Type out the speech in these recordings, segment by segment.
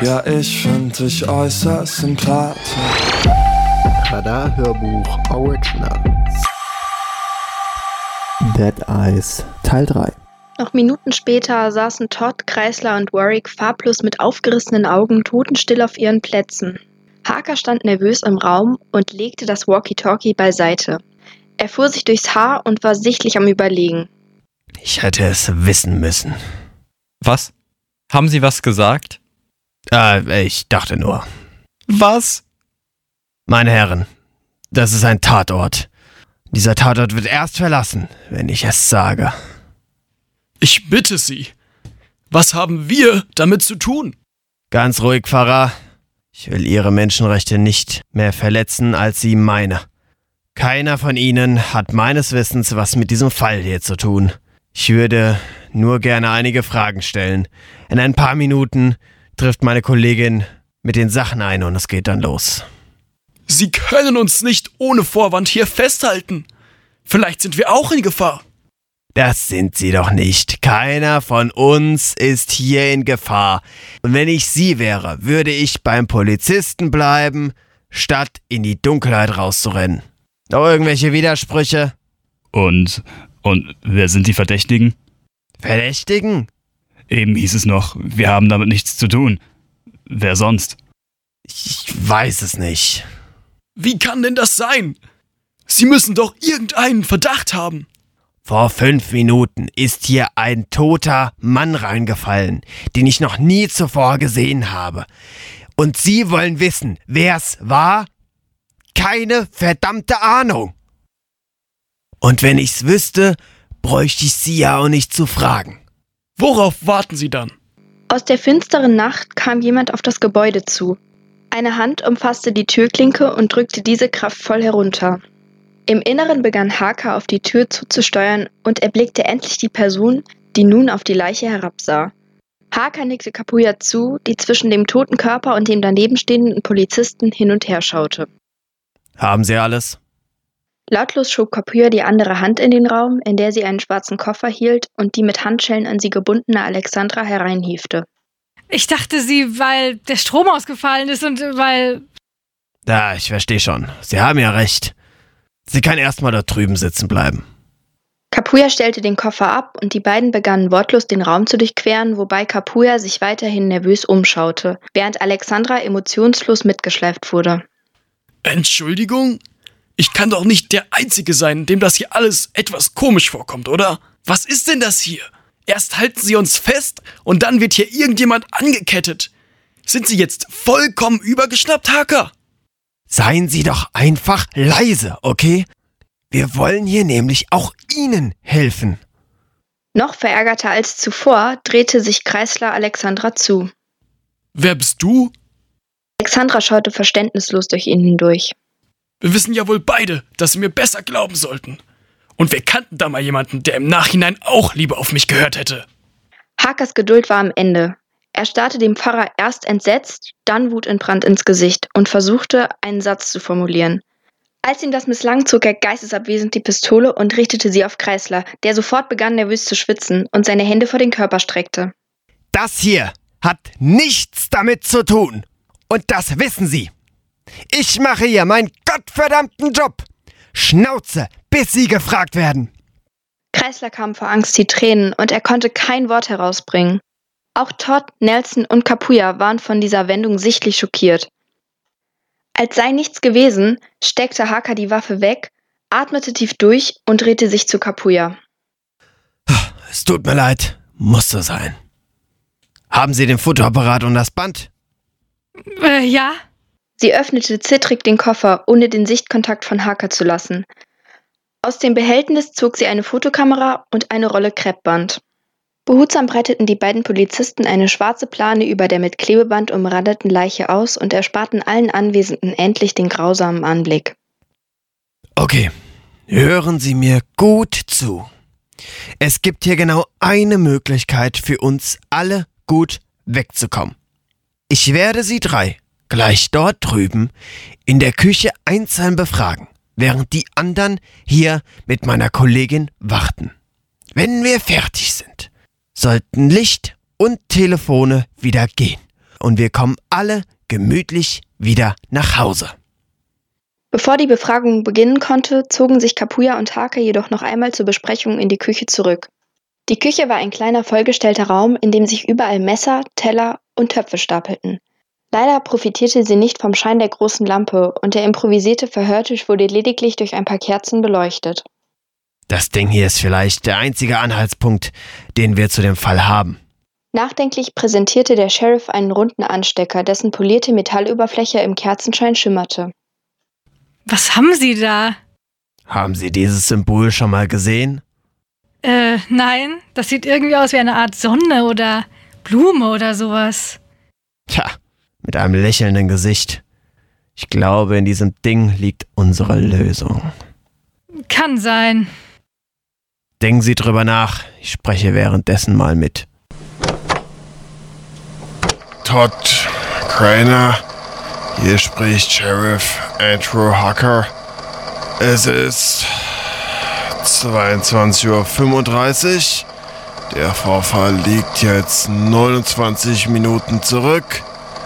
Ja, ich find dich äußerst sympathisch. Radar Hörbuch Original. Dead Eyes Teil 3. Noch Minuten später saßen Todd, Kreisler und Warwick farblos mit aufgerissenen Augen totenstill auf ihren Plätzen. Harker stand nervös im Raum und legte das Walkie-Talkie beiseite. Er fuhr sich durchs Haar und war sichtlich am Überlegen. Ich hätte es wissen müssen. Was? Haben Sie was gesagt? Ich dachte nur. Was? Meine Herren, das ist ein Tatort. Dieser Tatort wird erst verlassen, wenn ich es sage. Ich bitte Sie. Was haben wir damit zu tun? Ganz ruhig, Pfarrer. Ich will Ihre Menschenrechte nicht mehr verletzen, als Sie meine. Keiner von Ihnen hat meines Wissens was mit diesem Fall hier zu tun. Ich würde nur gerne einige Fragen stellen. In ein paar Minuten trifft meine Kollegin mit den Sachen ein und es geht dann los. Sie können uns nicht ohne Vorwand hier festhalten. Vielleicht sind wir auch in Gefahr. Das sind Sie doch nicht. Keiner von uns ist hier in Gefahr. Und wenn ich Sie wäre, würde ich beim Polizisten bleiben, statt in die Dunkelheit rauszurennen. Noch irgendwelche Widersprüche? Und wer sind die Verdächtigen? Verdächtigen? Eben hieß es noch, wir haben damit nichts zu tun. Wer sonst? Ich weiß es nicht. Wie kann denn das sein? Sie müssen doch irgendeinen Verdacht haben. Vor 5 Minuten ist hier ein toter Mann reingefallen, den ich noch nie zuvor gesehen habe. Und Sie wollen wissen, wer's war? Keine verdammte Ahnung. Und wenn ich's wüsste, bräuchte ich Sie ja auch nicht zu fragen. Worauf warten Sie dann? Aus der finsteren Nacht kam jemand auf das Gebäude zu. Eine Hand umfasste die Türklinke und drückte diese kraftvoll herunter. Im Inneren begann Harker auf die Tür zuzusteuern und erblickte endlich die Person, die nun auf die Leiche herabsah. Harker nickte Kapuya zu, die zwischen dem toten Körper und dem daneben stehenden Polizisten hin und her schaute. Haben Sie alles? Lautlos schob Kapuya die andere Hand in den Raum, in der sie einen schwarzen Koffer hielt und die mit Handschellen an sie gebundene Alexandra hereinhiefte. Ich dachte weil der Strom ausgefallen ist und weil... Ja, ich verstehe schon. Sie haben ja recht. Sie kann erstmal dort drüben sitzen bleiben. Kapuya stellte den Koffer ab und die beiden begannen wortlos den Raum zu durchqueren, wobei Kapuya sich weiterhin nervös umschaute, während Alexandra emotionslos mitgeschleift wurde. Entschuldigung? Ich kann doch nicht der Einzige sein, dem das hier alles etwas komisch vorkommt, oder? Was ist denn das hier? Erst halten Sie uns fest und dann wird hier irgendjemand angekettet. Sind Sie jetzt vollkommen übergeschnappt, Harker? Seien Sie doch einfach leise, okay? Wir wollen hier nämlich auch Ihnen helfen. Noch verärgerter als zuvor drehte sich Kreisler Alexandra zu. Wer bist du? Alexandra schaute verständnislos durch ihn hindurch. Wir wissen ja wohl beide, dass Sie mir besser glauben sollten. Und wir kannten da mal jemanden, der im Nachhinein auch lieber auf mich gehört hätte. Harkers Geduld war am Ende. Er starrte dem Pfarrer erst entsetzt, dann wutentbrannt ins Gesicht und versuchte, einen Satz zu formulieren. Als ihm das misslang, zog er geistesabwesend die Pistole und richtete sie auf Kreisler, der sofort begann, nervös zu schwitzen und seine Hände vor den Körper streckte. Das hier hat nichts damit zu tun. Und das wissen Sie. Ich mache hier meinen gottverdammten Job. Schnauze, bis Sie gefragt werden. Kreisler kam vor Angst die Tränen und er konnte kein Wort herausbringen. Auch Todd, Nelson und Kapuya waren von dieser Wendung sichtlich schockiert. Als sei nichts gewesen, steckte Harker die Waffe weg, atmete tief durch und drehte sich zu Kapuya. Es tut mir leid, muss so sein. Haben Sie den Fotoapparat und das Band? Ja. Sie öffnete zittrig den Koffer, ohne den Sichtkontakt von Harker zu lassen. Aus dem Behältnis zog sie eine Fotokamera und eine Rolle Kreppband. Behutsam breiteten die beiden Polizisten eine schwarze Plane über der mit Klebeband umrandeten Leiche aus und ersparten allen Anwesenden endlich den grausamen Anblick. Okay, hören Sie mir gut zu. Es gibt hier genau eine Möglichkeit für uns alle gut wegzukommen. Ich werde Sie 3 gleich dort drüben in der Küche einzeln befragen, während die anderen hier mit meiner Kollegin warten. Wenn wir fertig sind, sollten Licht und Telefone wieder gehen. und wir kommen alle gemütlich wieder nach Hause. Bevor die Befragung beginnen konnte, zogen sich Kapuya und Hake jedoch noch einmal zur Besprechung in die Küche zurück. Die Küche war ein kleiner vollgestellter Raum, in dem sich überall Messer, Teller und Töpfe stapelten. Leider profitierte sie nicht vom Schein der großen Lampe und der improvisierte Verhörtisch wurde lediglich durch ein paar Kerzen beleuchtet. Das Ding hier ist vielleicht der einzige Anhaltspunkt, den wir zu dem Fall haben. Nachdenklich präsentierte der Sheriff einen runden Anstecker, dessen polierte Metallüberfläche im Kerzenschein schimmerte. Was haben Sie da? Haben Sie dieses Symbol schon mal gesehen? Nein. Das sieht irgendwie aus wie eine Art Sonne oder Blume oder sowas. Tja, mit einem lächelnden Gesicht. Ich glaube, in diesem Ding liegt unsere Lösung. Kann sein. Denken Sie drüber nach. Ich spreche währenddessen mal mit. Todd Craner, hier spricht Sheriff Andrew Harker. Es ist 22:35 Uhr. Der Vorfall liegt jetzt 29 Minuten zurück.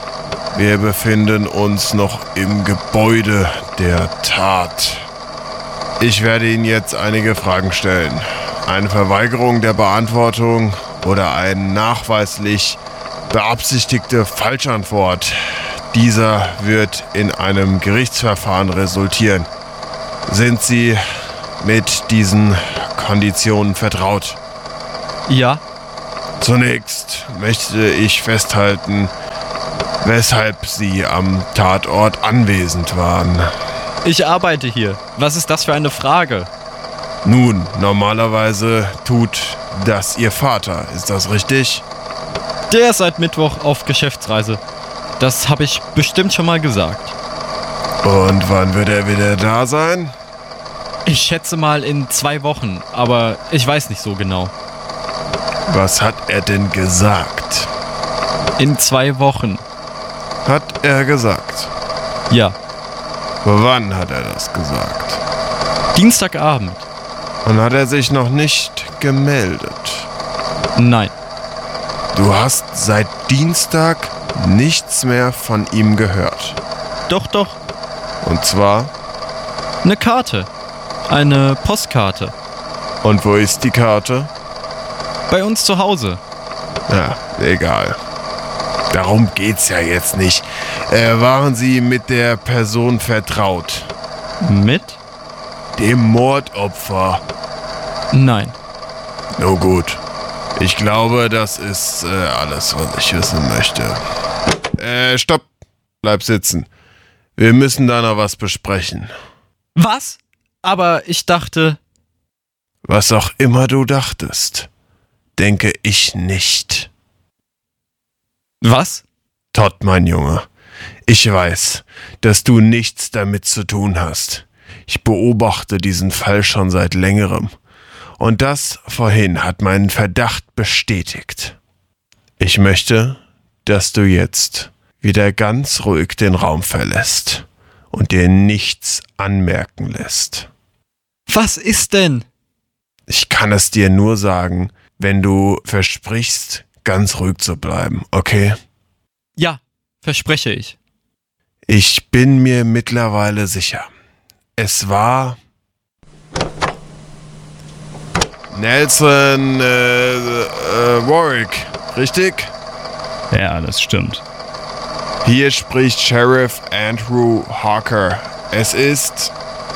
Wir befinden uns noch im Gebäude der Tat. Ich werde Ihnen jetzt einige Fragen stellen. Eine Verweigerung der Beantwortung oder eine nachweislich beabsichtigte Falschantwort. Dieser wird in einem Gerichtsverfahren resultieren. Sind Sie mit diesen Konditionen vertraut? Ja, Zunächst möchte ich festhalten, weshalb Sie am Tatort anwesend waren. ich arbeite hier. Was ist das für eine Frage? Nun, normalerweise tut das Ihr Vater, ist das richtig? Der ist seit Mittwoch auf Geschäftsreise. Das habe ich bestimmt schon mal gesagt. Und wann wird er wieder da sein? Ich schätze mal in 2 Wochen, aber ich weiß nicht so genau. Was hat er denn gesagt? In 2 Wochen. Hat er gesagt? Ja, Wann hat er das gesagt? Dienstagabend. Und hat er sich noch nicht gemeldet? Nein, Du hast seit Dienstag nichts mehr von ihm gehört. doch. Und zwar? Eine Karte. Eine Postkarte. Und wo ist die Karte? Bei uns zu Hause. Ja, egal. Darum geht's ja jetzt nicht. Waren Sie mit der Person vertraut? Mit? Dem Mordopfer? Nein. Nun gut. Ich glaube, das ist alles, was ich wissen möchte. Stopp. Bleib sitzen. Wir müssen da noch was besprechen. Was? Aber ich dachte... Was auch immer du dachtest, denke ich nicht. Was? Todd, mein Junge, ich weiß, dass du nichts damit zu tun hast. Ich beobachte diesen Fall schon seit längerem. Und das vorhin hat meinen Verdacht bestätigt. Ich möchte, dass du jetzt wieder ganz ruhig den Raum verlässt und dir nichts anmerken lässt. Was ist denn? Ich kann es dir nur sagen, wenn du versprichst, ganz ruhig zu bleiben, okay? Ja, verspreche ich. Ich bin mir mittlerweile sicher. Es war Nelson Warwick, richtig? Ja, das stimmt. Hier spricht Sheriff Andrew Harker. Es ist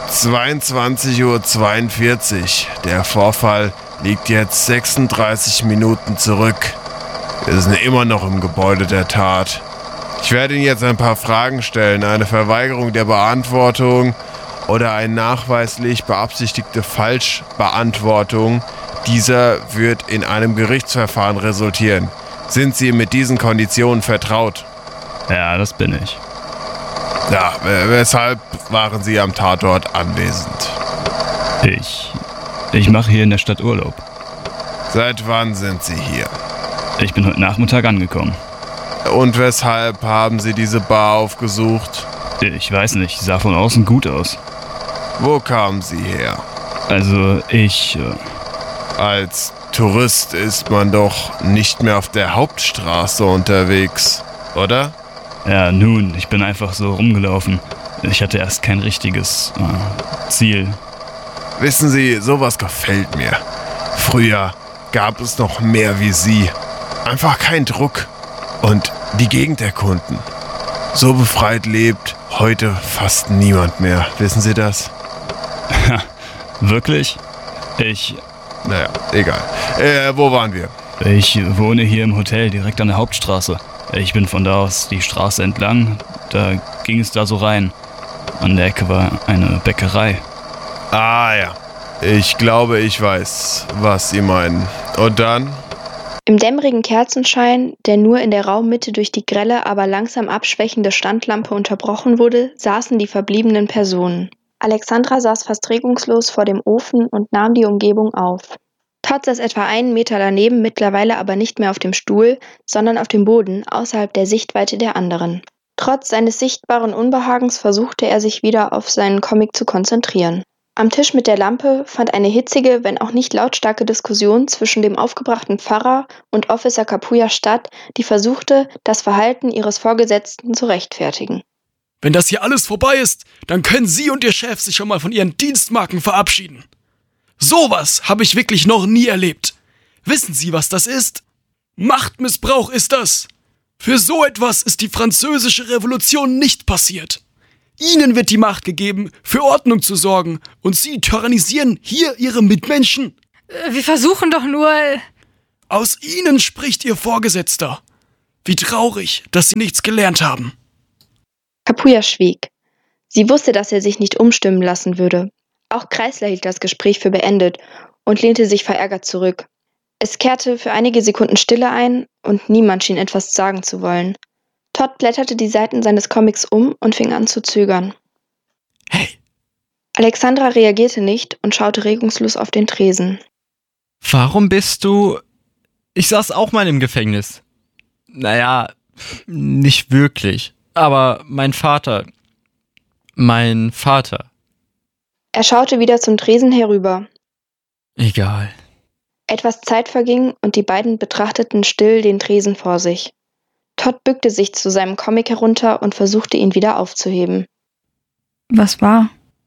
22:42 Uhr. Der Vorfall liegt jetzt 36 Minuten zurück. Wir sind immer noch im Gebäude der Tat. Ich werde Ihnen jetzt ein paar Fragen stellen. Eine Verweigerung der Beantwortung oder eine nachweislich beabsichtigte Falschbeantwortung. Dieser wird in einem Gerichtsverfahren resultieren. Sind Sie mit diesen Konditionen vertraut? Ja, das bin ich. Ja, weshalb waren Sie am Tatort anwesend? Ich mache hier in der Stadt Urlaub. Seit wann sind Sie hier? Ich bin heute Nachmittag angekommen. Und weshalb haben Sie diese Bar aufgesucht? Ich weiß nicht, sah von außen gut aus. Wo kamen Sie her? Also, Als Tourist ist man doch nicht mehr auf der Hauptstraße unterwegs. oder? Ja, nun, ich bin einfach so rumgelaufen. Ich hatte erst kein richtiges Ziel. Wissen Sie, sowas gefällt mir. Früher gab es noch mehr wie Sie. Einfach kein Druck. Und die Gegend erkunden. So befreit lebt heute fast niemand mehr. Wissen Sie das? Wirklich? Naja, egal. Wo waren wir? Ich wohne hier im Hotel direkt an der Hauptstraße. Ich bin von da aus die Straße entlang. Da ging es da so rein. An der Ecke war eine Bäckerei. Ah ja, ich glaube, ich weiß, was Sie meinen. Und dann? Im dämmerigen Kerzenschein, der nur in der Raummitte durch die grelle, aber langsam abschwächende Standlampe unterbrochen wurde, saßen die verbliebenen Personen. Alexandra saß fast regungslos vor dem Ofen und nahm die Umgebung auf. Todd saß etwa einen Meter daneben, mittlerweile aber nicht mehr auf dem Stuhl, sondern auf dem Boden, außerhalb der Sichtweite der anderen. Trotz seines sichtbaren Unbehagens versuchte er sich wieder auf seinen Comic zu konzentrieren. Am Tisch mit der Lampe fand eine hitzige, wenn auch nicht lautstarke Diskussion zwischen dem aufgebrachten Pfarrer und Officer Kapuya statt, die versuchte, das Verhalten ihres Vorgesetzten zu rechtfertigen. Wenn das hier alles vorbei ist, dann können Sie und Ihr Chef sich schon mal von Ihren Dienstmarken verabschieden. Sowas habe ich wirklich noch nie erlebt. Wissen Sie, was das ist? Machtmissbrauch ist das. Für so etwas ist die Französische Revolution nicht passiert. Ihnen wird die Macht gegeben, für Ordnung zu sorgen, und Sie tyrannisieren hier Ihre Mitmenschen. Wir versuchen doch nur... Aus Ihnen spricht Ihr Vorgesetzter. Wie traurig, dass Sie nichts gelernt haben. Kapuya schwieg. Sie wusste, dass er sich nicht umstimmen lassen würde. Auch Kreisler hielt das Gespräch für beendet und lehnte sich verärgert zurück. Es kehrte für einige Sekunden Stille ein und niemand schien etwas sagen zu wollen. Todd blätterte die Seiten seines Comics um und fing an zu zögern. Hey! Alexandra reagierte nicht und schaute regungslos auf den Tresen. Warum bist du... Ich saß auch mal im Gefängnis. Naja, nicht wirklich. Aber mein Vater... Er schaute wieder zum Tresen herüber. Egal. Etwas Zeit verging und die beiden betrachteten still den Tresen vor sich. Todd bückte sich zu seinem Comic herunter und versuchte, ihn wieder aufzuheben. Was war?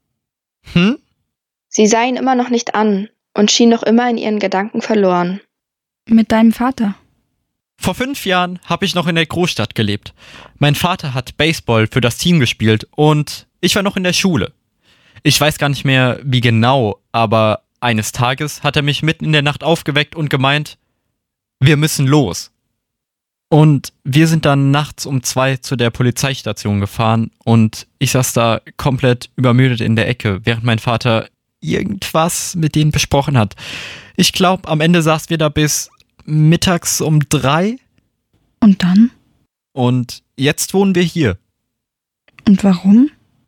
Sie sah ihn immer noch nicht an und schien noch immer in ihren Gedanken verloren. Mit deinem Vater? Vor 5 Jahren habe ich noch in der Großstadt gelebt. Mein Vater hat Baseball für das Team gespielt und ich war noch in der Schule. Ich weiß gar nicht mehr, wie genau, aber eines Tages hat er mich mitten in der Nacht aufgeweckt und gemeint, wir müssen los. Und wir sind dann nachts um 2 zu der Polizeistation gefahren und ich saß da komplett übermüdet in der Ecke, während mein Vater irgendwas mit denen besprochen hat. Ich glaube, am Ende saßen wir da bis mittags um 3. Und dann? Und jetzt wohnen wir hier. Und warum?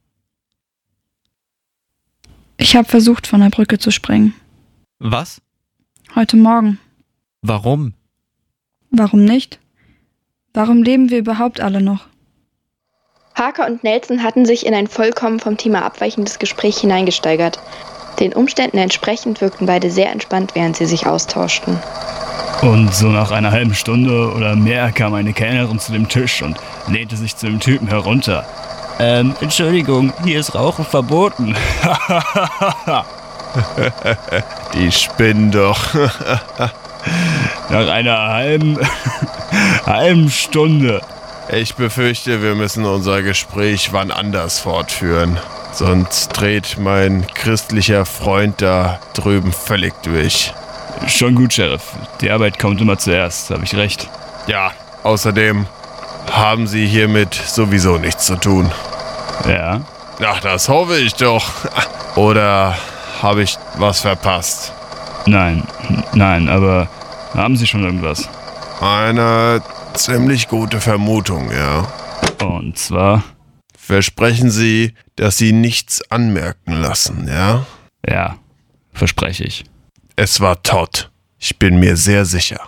Ich habe versucht, von der Brücke zu springen. Was? Heute Morgen. Warum? Warum nicht? Warum leben wir überhaupt alle noch? Harker und Nelson hatten sich in ein vollkommen vom Thema abweichendes Gespräch hineingesteigert. Den Umständen entsprechend wirkten beide sehr entspannt, während sie sich austauschten. Und so nach einer halben Stunde oder mehr kam eine Kellnerin zu dem Tisch und lehnte sich zu dem Typen herunter. Entschuldigung, hier ist Rauchen verboten. Die spinnen doch. Nach einer halben Stunde. Ich befürchte, wir müssen unser Gespräch wann anders fortführen. Sonst dreht mein christlicher Freund da drüben völlig durch. Schon gut, Sheriff. Die Arbeit kommt immer zuerst, habe ich recht. Ja, außerdem haben Sie hiermit sowieso nichts zu tun. Ja? Ach, das hoffe ich doch. Oder habe ich was verpasst? Nein, aber haben Sie schon irgendwas? Eine ziemlich gute Vermutung, ja. Und zwar? Versprechen Sie, dass Sie nichts anmerken lassen, ja? Ja, verspreche ich. Es war Todd. Ich bin mir sehr sicher.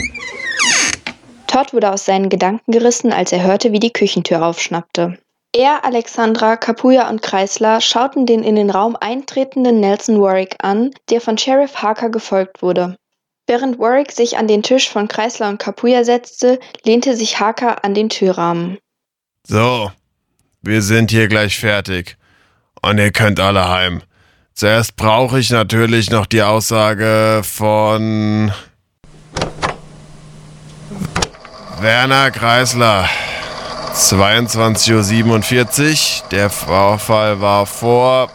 Todd wurde aus seinen Gedanken gerissen, als er hörte, wie die Küchentür aufschnappte. Er, Alexandra, Kapuya und Kreisler schauten den in den Raum eintretenden Nelson Warwick an, der von Sheriff Harker gefolgt wurde. Während Warwick sich an den Tisch von Kreisler und Kapuya setzte, lehnte sich Haka an den Türrahmen. So, wir sind hier gleich fertig. Und ihr könnt alle heim. Zuerst brauche ich natürlich noch die Aussage von Werner Kreisler. 22:47 Uhr. Der Vorfall war vor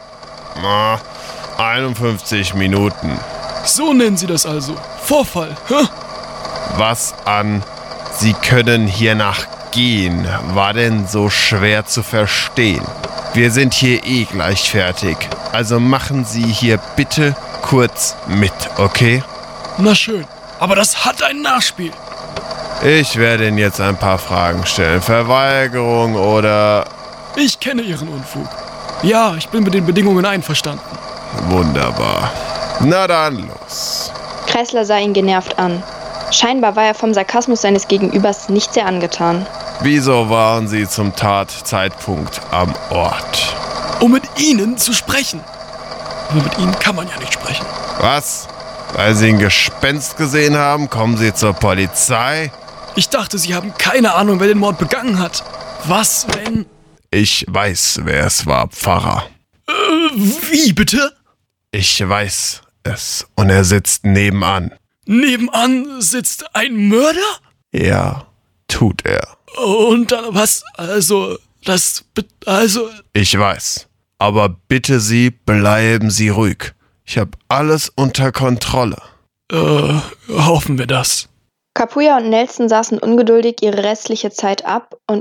51 Minuten. So nennen Sie das also. Vorfall, hä? Was an Sie können hiernach gehen war denn so schwer zu verstehen? Wir sind hier eh gleich fertig. Also machen Sie hier bitte kurz mit, okay? Na schön, aber das hat ein Nachspiel. Ich werde Ihnen jetzt ein paar Fragen stellen. Verweigerung oder... Ich kenne Ihren Unfug. Ja, ich bin mit den Bedingungen einverstanden. Wunderbar. Na dann, los. Kreisler sah ihn genervt an. Scheinbar war er vom Sarkasmus seines Gegenübers nicht sehr angetan. Wieso waren Sie zum Tatzeitpunkt am Ort? Um mit Ihnen zu sprechen. Aber mit Ihnen kann man ja nicht sprechen. Was? Weil Sie ein Gespenst gesehen haben, kommen Sie zur Polizei? Ich dachte, Sie haben keine Ahnung, wer den Mord begangen hat. Was, wenn... Ich weiß, wer es war, Pfarrer. Wie bitte? Ich weiß es. Und er sitzt nebenan. Nebenan sitzt ein Mörder? Ja, tut er. Und dann was? Also... Ich weiß. Aber bitte Sie, bleiben Sie ruhig. Ich habe alles unter Kontrolle. Hoffen wir das. Kapuya und Nelson saßen ungeduldig ihre restliche Zeit ab und